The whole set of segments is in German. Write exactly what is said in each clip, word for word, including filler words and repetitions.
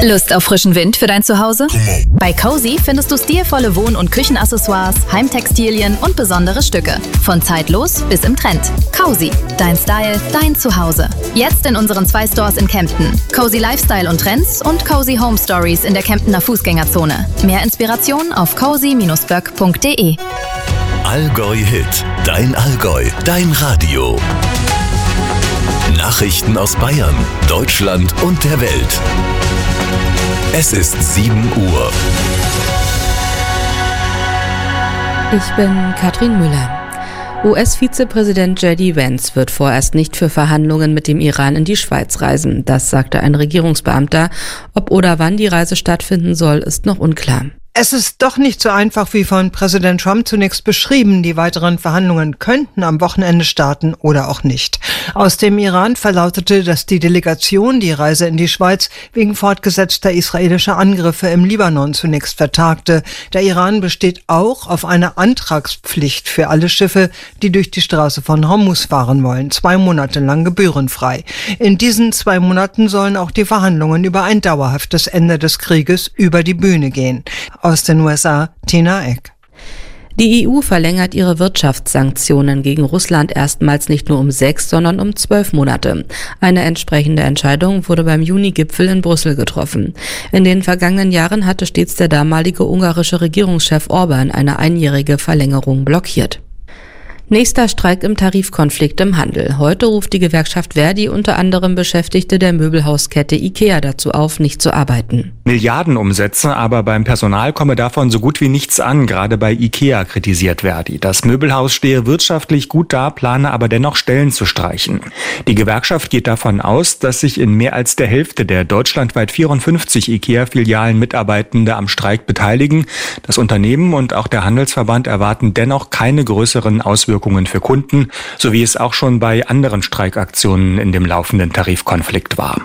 Lust auf frischen Wind für dein Zuhause? Bei Cozy findest du stilvolle Wohn- und Küchenaccessoires, Heimtextilien und besondere Stücke. Von zeitlos bis im Trend. Cozy, dein Style, dein Zuhause. Jetzt in unseren zwei Stores in Kempten. Cozy Lifestyle und Trends und Cozy Home Stories in der Kemptener Fußgängerzone. Mehr Inspiration auf cozy Bindestrich böck Punkt de. Allgäu Hit, dein Allgäu, dein Radio. Nachrichten aus Bayern, Deutschland und der Welt. Es ist sieben Uhr. Ich bin Katrin Müller. U S-Vizepräsident J D Vance wird vorerst nicht für Verhandlungen mit dem Iran in die Schweiz reisen. Das sagte ein Regierungsbeamter. Ob oder wann die Reise stattfinden soll, ist noch unklar. Es ist doch nicht so einfach wie von Präsident Trump zunächst beschrieben. Die weiteren Verhandlungen könnten am Wochenende starten oder auch nicht. Aus dem Iran verlautete, dass die Delegation die Reise in die Schweiz wegen fortgesetzter israelischer Angriffe im Libanon zunächst vertagte. Der Iran besteht auch auf einer Antragspflicht für alle Schiffe, die durch die Straße von Hormuz fahren wollen, zwei Monate lang gebührenfrei. In diesen zwei Monaten sollen auch die Verhandlungen über ein dauerhaftes Ende des Krieges über die Bühne gehen. Aus den U S A, Tina Eck. Die E U verlängert ihre Wirtschaftssanktionen gegen Russland erstmals nicht nur um sechs, sondern um zwölf Monate. Eine entsprechende Entscheidung wurde beim Juni-Gipfel in Brüssel getroffen. In den vergangenen Jahren hatte stets der damalige ungarische Regierungschef Orban eine einjährige Verlängerung blockiert. Nächster Streik im Tarifkonflikt im Handel. Heute ruft die Gewerkschaft Verdi unter anderem Beschäftigte der Möbelhauskette IKEA dazu auf, nicht zu arbeiten. Milliardenumsätze, aber beim Personal komme davon so gut wie nichts an, gerade bei IKEA, kritisiert Verdi. Das Möbelhaus stehe wirtschaftlich gut da, plane aber dennoch Stellen zu streichen. Die Gewerkschaft geht davon aus, dass sich in mehr als der Hälfte der deutschlandweit vierundfünfzig IKEA-Filialen Mitarbeitende am Streik beteiligen. Das Unternehmen und auch der Handelsverband erwarten dennoch keine größeren Auswirkungen für Kunden, so wie es auch schon bei anderen Streikaktionen in dem laufenden Tarifkonflikt war.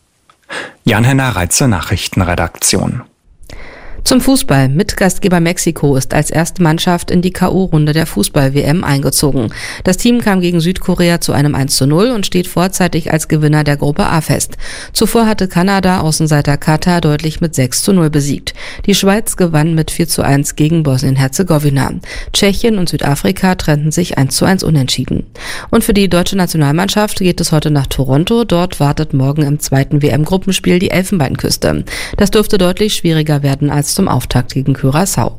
Jan-Henner Reitze, Nachrichtenredaktion. Zum Fußball. Mitgastgeber Mexiko ist als erste Mannschaft in die K O-Runde der Fußball-W M eingezogen. Das Team kam gegen Südkorea zu einem eins zu null und steht vorzeitig als Gewinner der Gruppe A fest. Zuvor hatte Kanada Außenseiter Katar deutlich mit sechs zu null besiegt. Die Schweiz gewann mit vier zu eins gegen Bosnien-Herzegowina. Tschechien und Südafrika trennten sich eins zu eins unentschieden. Und für die deutsche Nationalmannschaft geht es heute nach Toronto. Dort wartet morgen im zweiten W M-Gruppenspiel die Elfenbeinküste. Das dürfte deutlich schwieriger werden als zum Auftakt gegen Curaçao.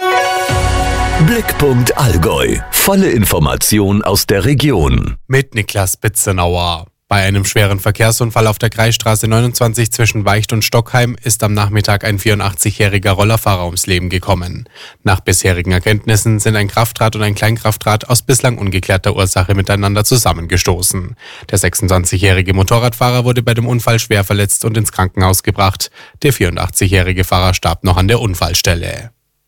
Blickpunkt Allgäu. Volle Information aus der Region. Mit Niklas Bitzenauer. Bei einem schweren Verkehrsunfall auf der Kreisstraße neunundzwanzig zwischen Weicht und Stockheim ist am Nachmittag ein vierundachtzigjähriger Rollerfahrer ums Leben gekommen. Nach bisherigen Erkenntnissen sind ein Kraftrad und ein Kleinkraftrad aus bislang ungeklärter Ursache miteinander zusammengestoßen. Der sechsundzwanzigjährige Motorradfahrer wurde bei dem Unfall schwer verletzt und ins Krankenhaus gebracht. Der vierundachtzigjährige Fahrer starb noch an der Unfallstelle.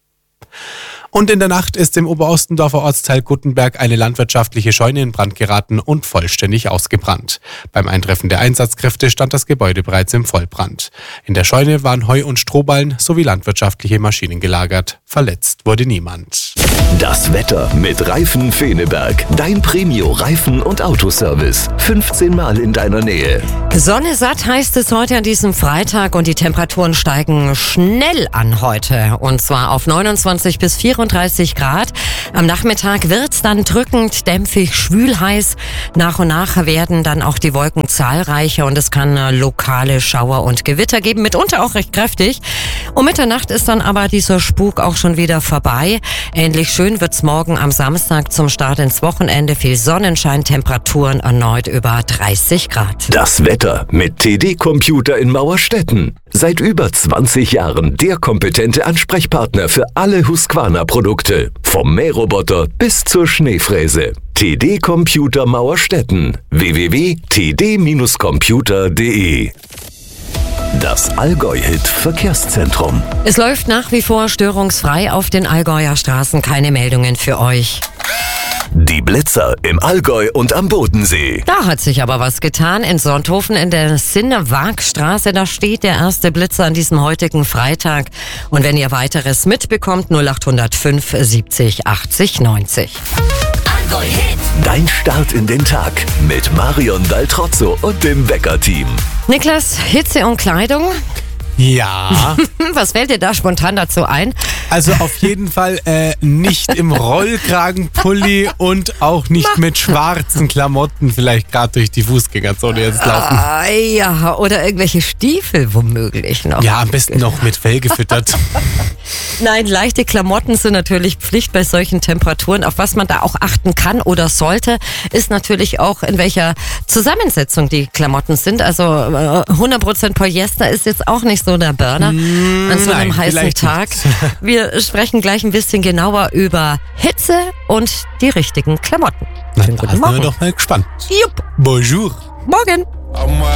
Und in der Nacht ist im Oberaustendorfer Ortsteil Guttenberg eine landwirtschaftliche Scheune in Brand geraten und vollständig ausgebrannt. Beim Eintreffen der Einsatzkräfte stand das Gebäude bereits im Vollbrand. In der Scheune waren Heu- und Strohballen sowie landwirtschaftliche Maschinen gelagert. Verletzt wurde niemand. Das Wetter mit Reifen Feneberg. Dein Premio-Reifen- und Autoservice. fünfzehn Mal in deiner Nähe. Sonne satt heißt es heute an diesem Freitag und die Temperaturen steigen schnell an heute. Und zwar auf neunundzwanzig bis vierunddreißig Grad. Am Nachmittag wird's dann drückend, dämpfig, schwül heiß. Nach und nach werden dann auch die Wolken zahlreicher und es kann äh, lokale Schauer und Gewitter geben, mitunter auch recht kräftig. Um Mitternacht ist dann aber dieser Spuk auch schon wieder vorbei. Ähnlich schön wird's morgen am Samstag zum Start ins Wochenende. Viel Sonnenschein, Temperaturen erneut über dreißig Grad. Das Wetter mit T D Computer in Mauerstetten. Seit über zwanzig Jahren der kompetente Ansprechpartner für alle Husqvarna-Produkte. Vom Mähroboter bis zur Schneefräse. T D Computer Mauerstetten. w w w punkt t d Bindestrich computer punkt de. Das Allgäu-Hit Verkehrszentrum. Es läuft nach wie vor störungsfrei auf den Allgäuer Straßen. Keine Meldungen für euch. Die Blitzer im Allgäu und am Bodensee. Da hat sich aber was getan. In Sonthofen in der Sinne-Waag-Straße, da steht der erste Blitzer an diesem heutigen Freitag. Und wenn ihr weiteres mitbekommt, null acht null fünf siebzig achtzig neunzig. Allgäu-Hit. Dein Start in den Tag mit Marion Daltrozzo und dem Wecker-Team. Niklas, Hitze und Kleidung? Ja. Was fällt dir da spontan dazu ein? Also auf jeden Fall äh, nicht im Rollkragenpulli und auch nicht mit schwarzen Klamotten vielleicht gerade durch die Fußgängerzone jetzt laufen. Ah, ja, oder irgendwelche Stiefel womöglich noch. Ja, am besten noch mit Fell gefüttert. Nein, leichte Klamotten sind natürlich Pflicht bei solchen Temperaturen. Auf was man da auch achten kann oder sollte, ist natürlich auch, in welcher Zusammensetzung die Klamotten sind. Also äh, hundert Prozent Polyester ist jetzt auch nicht so der Burner Mm, an so einem nein, heißen vielleicht Tag. nicht. Wir sprechen gleich ein bisschen genauer über Hitze und die richtigen Klamotten. Na, Schönen da guten sind wir Morgen. doch mal gespannt. Jupp. Bonjour. Morgen.